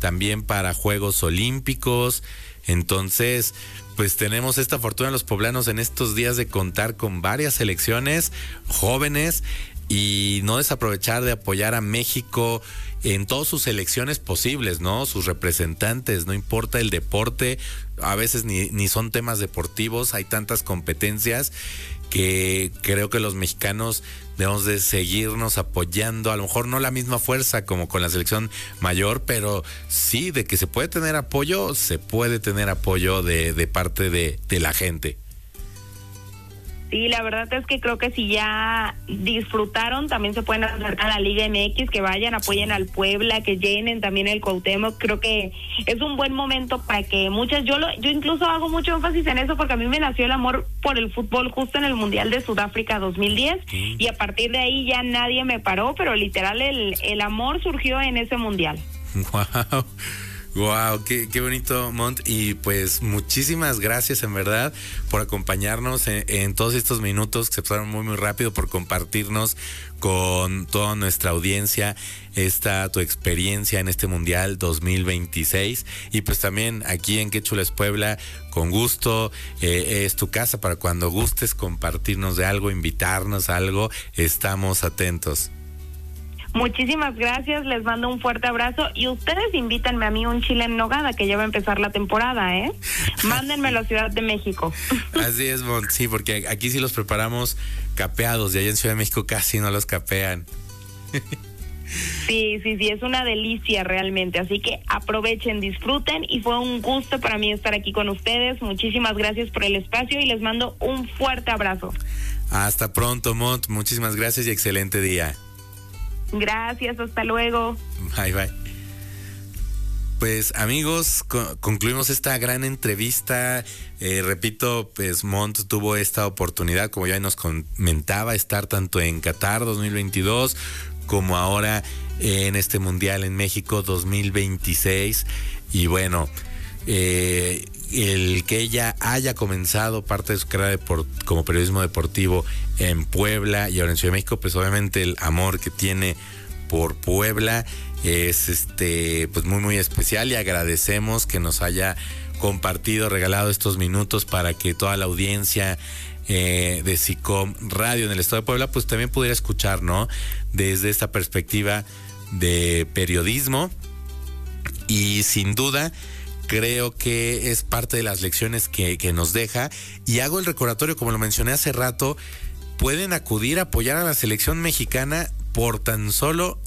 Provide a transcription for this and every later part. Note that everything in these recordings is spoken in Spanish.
también para Juegos Olímpicos. Entonces, pues tenemos esta fortuna los poblanos en estos días de contar con varias selecciones jóvenes y no desaprovechar de apoyar a México en todas sus selecciones posibles, ¿no? Sus representantes, no importa el deporte, a veces ni son temas deportivos, hay tantas competencias que creo que los mexicanos debemos de seguirnos apoyando, a lo mejor no la misma fuerza como con la selección mayor, pero sí, de que se puede tener apoyo de parte de la gente. Sí, la verdad es que creo que si ya disfrutaron, también se pueden acercar a la Liga MX, que vayan, apoyen al Puebla, que llenen también el Cuauhtémoc. Creo que es un buen momento para que muchas, yo incluso hago mucho énfasis en eso porque a mí me nació el amor por el fútbol justo en el Mundial de Sudáfrica 2010 y a partir de ahí ya nadie me paró, pero literal el amor surgió en ese Mundial. Wow, qué bonito, Mont, y pues muchísimas gracias en verdad por acompañarnos en todos estos minutos que se pasaron muy rápido, por compartirnos con toda nuestra audiencia tu experiencia en este Mundial 2026 y pues también aquí en Qué Chulo es Puebla, con gusto, es tu casa para cuando gustes compartirnos de algo, invitarnos a algo, estamos atentos. Muchísimas gracias, les mando un fuerte abrazo y ustedes invítanme a mí un chile en nogada que ya va a empezar la temporada, Mándenmelo a Ciudad de México. Así es, Mont, sí, porque aquí sí los preparamos capeados y allá en Ciudad de México casi no los capean. Sí, es una delicia realmente, así que aprovechen, disfruten y fue un gusto para mí estar aquí con ustedes. Muchísimas gracias por el espacio y les mando un fuerte abrazo. Hasta pronto, Mont, muchísimas gracias y excelente día. Gracias, hasta luego. Bye. Pues amigos, concluimos esta gran entrevista. Repito, pues Mont tuvo esta oportunidad, como ya nos comentaba, estar tanto en Qatar 2022 como ahora en este Mundial en México 2026. Y bueno, el que ella haya comenzado parte de su carrera como periodismo deportivo en Puebla y ahora en Ciudad de México, pues obviamente el amor que tiene por Puebla es pues muy especial y agradecemos que nos haya compartido, regalado estos minutos para que toda la audiencia de SICOM Radio en el estado de Puebla pues también pudiera escuchar, ¿no? Desde esta perspectiva de periodismo y sin duda creo que es parte de las lecciones que nos deja y hago el recordatorio, como lo mencioné hace rato, pueden acudir a apoyar a la selección mexicana por tan solo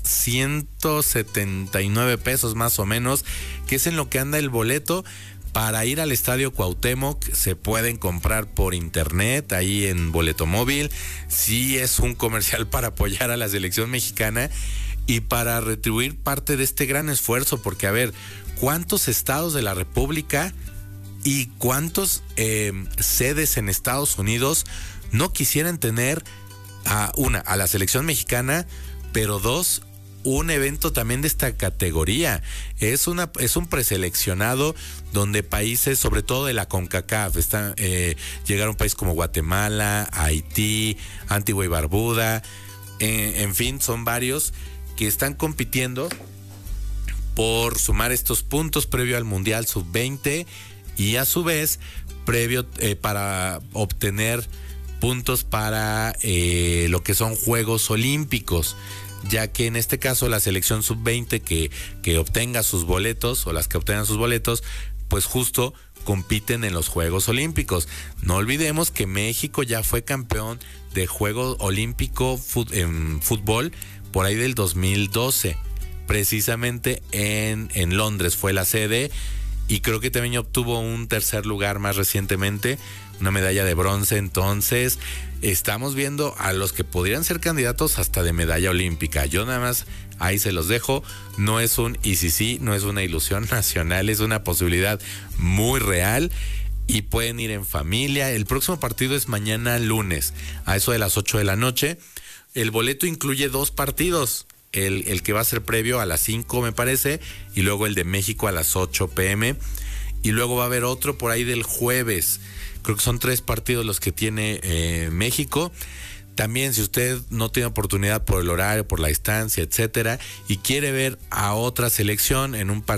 179 pesos más o menos, que es en lo que anda el boleto para ir al Estadio Cuauhtémoc. Se pueden comprar por internet, ahí en Boleto Móvil. Sí es un comercial para apoyar a la selección mexicana y para retribuir parte de este gran esfuerzo, porque a ver, ¿cuántos estados de la República y cuántos sedes en Estados Unidos no quisieran tener a la selección mexicana, pero dos, un evento también de esta categoría? Es un preseleccionado donde países, sobre todo de la CONCACAF, llegaron países como Guatemala, Haití, Antigua y Barbuda, en fin, son varios que están compitiendo por sumar estos puntos previo al Mundial Sub-20 y a su vez previo para obtener puntos para lo que son Juegos Olímpicos, ya que en este caso la selección Sub-20 que obtenga sus boletos o las que obtengan sus boletos, pues justo compiten en los Juegos Olímpicos. No olvidemos que México ya fue campeón de Juego Olímpico en fútbol por ahí del 2012, precisamente en Londres fue la sede, y creo que también obtuvo un tercer lugar más recientemente, una medalla de bronce. Entonces estamos viendo a los que podrían ser candidatos hasta de medalla olímpica. Yo nada más ahí se los dejo, no es un y sí, no es una ilusión nacional, es una posibilidad muy real y pueden ir en familia. El próximo partido es mañana lunes a eso de las 8 de la noche. El boleto incluye 2 partidos, el que va a ser previo a las 5 me parece, y luego el de México a las 8 p.m. y luego va a haber otro por ahí del jueves. Creo que son 3 partidos los que tiene México. También, si usted no tiene oportunidad por el horario, por la distancia, etcétera, y quiere ver a otra selección en un partido